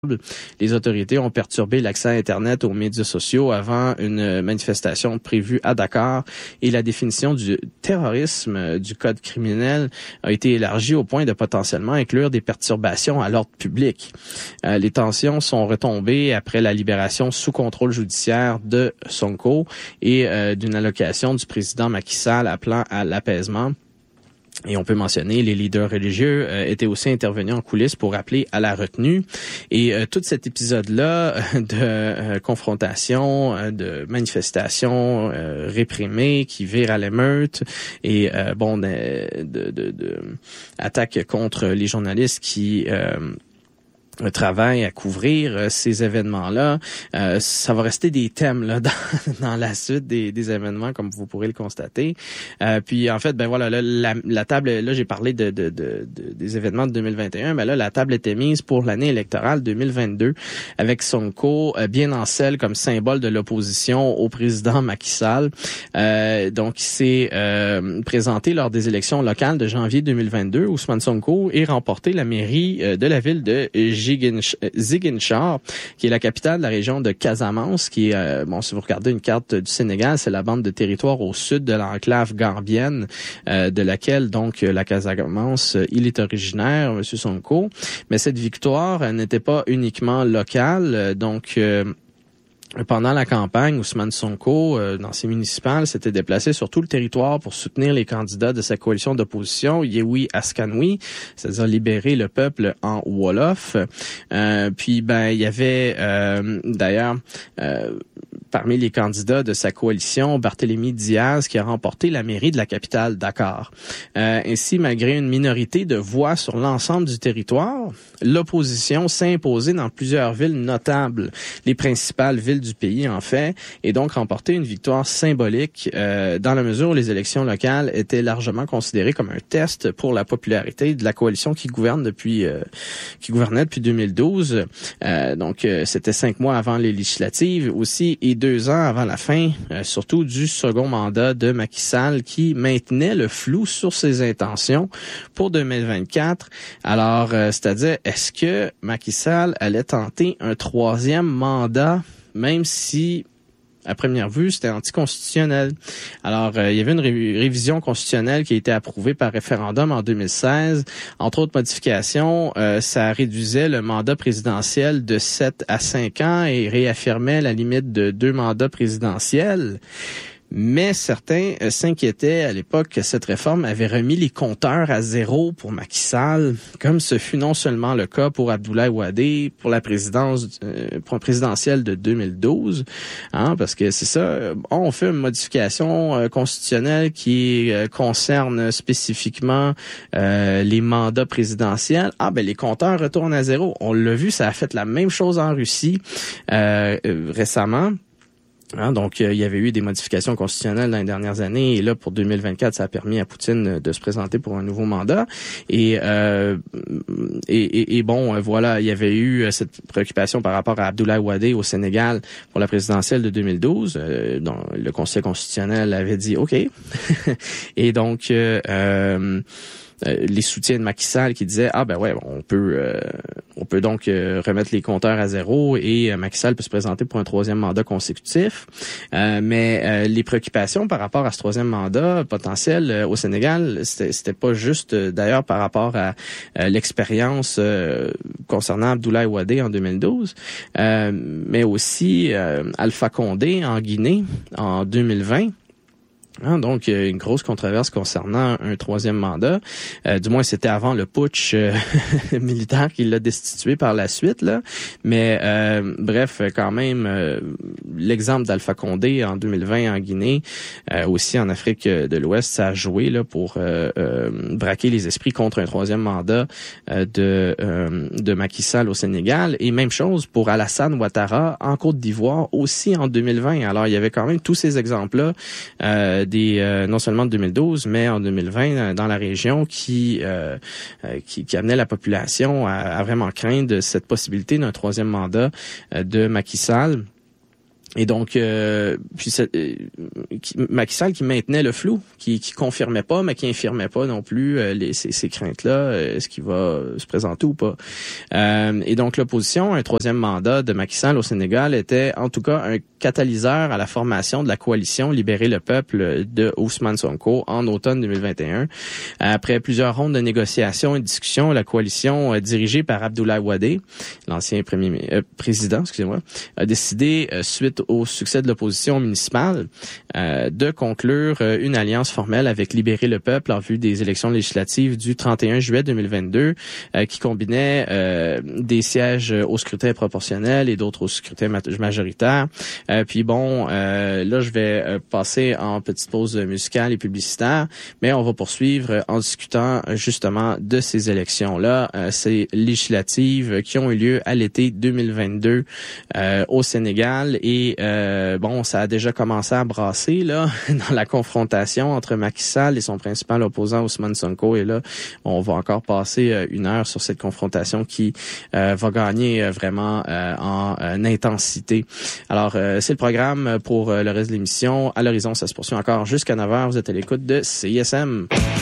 Les autorités ont perturbé l'accès à Internet aux médias sociaux avant une manifestation prévue à Dakar et la définition du terrorisme du code criminel a été élargie au point de potentiellement inclure des perturbations à l'ordre public. Les tensions sont retombées après la libération sous contrôle judiciaire de Sonko et d'une allocation du président Macky Sall appelant à l'apaisement. Et on peut mentionner, les leaders religieux étaient aussi intervenus en coulisses pour appeler à la retenue. Et tout cet épisode-là de confrontation, de manifestations réprimées qui virent à l'émeute et de attaques contre les journalistes qui travail à couvrir ces événements-là. Ça va rester des thèmes là dans la suite des événements, comme vous pourrez le constater. Puis en fait, la table, là j'ai parlé des événements de 2021, mais là la table était mise pour l'année électorale 2022 avec Sonko bien en selle comme symbole de l'opposition au président Macky Sall. Donc il s'est présenté lors des élections locales de janvier 2022. Ousmane Sonko et remporté la mairie de la ville de Ziguinchor, qui est la capitale de la région de Casamance, qui est, si vous regardez une carte du Sénégal, c'est la bande de territoire au sud de l'enclave gambienne, de laquelle, donc, la Casamance, il est originaire, M. Sonko. Mais cette victoire n'était pas uniquement locale, pendant la campagne, Ousmane Sonko, dans ses municipales, s'était déplacé sur tout le territoire pour soutenir les candidats de sa coalition d'opposition, Yewi Askanoui, c'est-à-dire libérer le peuple en Wolof. Il y avait d'ailleurs parmi les candidats de sa coalition, Barthélémy Diaz, qui a remporté la mairie de la capitale, Dakar. Ainsi, malgré une minorité de voix sur l'ensemble du territoire, l'opposition s'est imposée dans plusieurs villes notables, les principales villes du pays en fait, et donc remporté une victoire symbolique dans la mesure où les élections locales étaient largement considérées comme un test pour la popularité de la coalition qui gouvernait depuis 2012. C'était 5 mois avant les législatives aussi et 2 ans avant la fin, surtout du second mandat de Macky Sall qui maintenait le flou sur ses intentions pour 2024. Alors, c'est-à-dire, est-ce que Macky Sall allait tenter un 3e mandat, même si à première vue, c'était anticonstitutionnel. Alors, il y avait une révision constitutionnelle qui a été approuvée par référendum en 2016. Entre autres modifications, ça réduisait le mandat présidentiel de 7 à 5 ans et réaffirmait la limite de 2 mandats présidentiels. Mais certains s'inquiétaient à l'époque que cette réforme avait remis les compteurs à zéro pour Macky Sall, comme ce fut non seulement le cas pour Abdoulaye Wade pour la présidentielle de 2012, parce que c'est ça, on fait une modification constitutionnelle qui concerne spécifiquement les mandats présidentiels. Les compteurs retournent à zéro. On l'a vu, ça a fait la même chose en Russie récemment. Il y avait eu des modifications constitutionnelles dans les dernières années et là, pour 2024, ça a permis à Poutine de se présenter pour un nouveau mandat. Il y avait eu cette préoccupation par rapport à Abdoulaye Wade au Sénégal pour la présidentielle de 2012, dont le Conseil constitutionnel avait dit OK. Et donc, les soutiens de Macky Sall qui disaient on peut donc remettre les compteurs à zéro et Macky Sall peut se présenter pour un 3e mandat consécutif. Mais les préoccupations par rapport à ce 3e mandat potentiel au Sénégal, c'était pas juste d'ailleurs par rapport à l'expérience concernant Abdoulaye Wade en 2012, mais aussi Alpha Condé en Guinée en 2020. Donc, une grosse controverse concernant un 3e mandat. Du moins, c'était avant le putsch militaire qui l'a destitué par la suite, là. Mais bref, quand même, l'exemple d'Alpha Condé en 2020 en Guinée, aussi en Afrique de l'Ouest, ça a joué là pour braquer les esprits contre un 3e mandat de Macky Sall au Sénégal. Et même chose pour Alassane Ouattara en Côte d'Ivoire, aussi en 2020. Alors, il y avait quand même tous ces exemples-là non seulement de 2012, mais en 2020 dans la région qui amenait la population à vraiment craindre cette possibilité d'un 3e mandat de Macky Sall. Et donc, Macky Sall qui maintenait le flou, qui confirmait pas, mais qui infirmait pas non plus ces craintes-là, est-ce qu'il va se présenter ou pas. Et donc, l'opposition, un troisième mandat de Macky Sall au Sénégal était en tout cas un catalyseur à la formation de la coalition Libérer le peuple de Ousmane Sonko en automne 2021. Après plusieurs rondes de négociations et de discussions, la coalition dirigée par Abdoulaye Wade, l'ancien président, a décidé, suite au succès de l'opposition municipale, de conclure une alliance formelle avec Libérer le peuple en vue des élections législatives du 31 juillet 2022, qui combinait des sièges au scrutin proportionnel et d'autres au scrutin majoritaire. Là, je vais passer en petite pause musicale et publicitaire, mais on va poursuivre en discutant justement de ces élections-là, ces législatives qui ont eu lieu à l'été 2022 au Sénégal. Et ça a déjà commencé à brasser là dans la confrontation entre Macky Sall et son principal opposant Ousmane Sonko. Et là, on va encore passer une heure sur cette confrontation qui va gagner vraiment en intensité. Alors, c'est le programme pour le reste de l'émission. À l'horizon, ça se poursuit encore jusqu'à 9h. Vous êtes à l'écoute de CISM.